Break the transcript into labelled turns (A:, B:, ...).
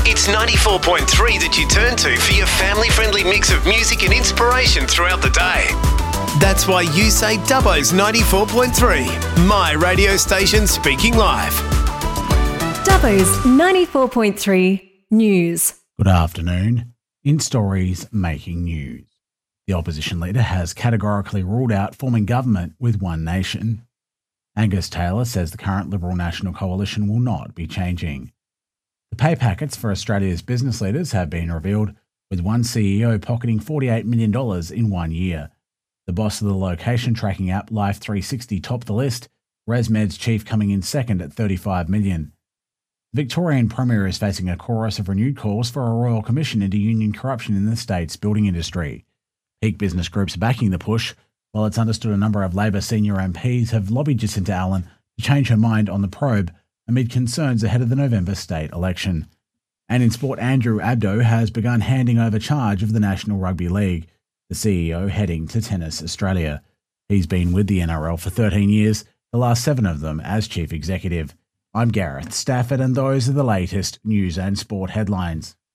A: It's 94.3 that you turn to for your family-friendly mix of music and inspiration throughout the day. That's why you say Dubbo's 94.3, my radio station speaking live.
B: Dubbo's 94.3 News.
C: Good afternoon. In stories making news, the opposition leader has categorically ruled out forming government with One Nation. Angus Taylor says the current Liberal National Coalition will not be changing. The pay packets for Australia's business leaders have been revealed, with one CEO pocketing $48 million in 1 year. The boss of the location tracking app Life360 topped the list, ResMed's chief coming in second at $35 million. The Victorian Premier is facing a chorus of renewed calls for a royal commission into union corruption in the state's building industry. Peak business groups are backing the push, while it's understood a number of Labor senior MPs have lobbied Jacinta Allen to change her mind on the probe amid concerns ahead of the November state election. And in sport, Andrew Abdo has begun handing over charge of the National Rugby League, the CEO heading to Tennis Australia. He's been with the NRL for 13 years, the last 7 of them as chief executive. I'm Gareth Stafford, and those are the latest news and sport headlines.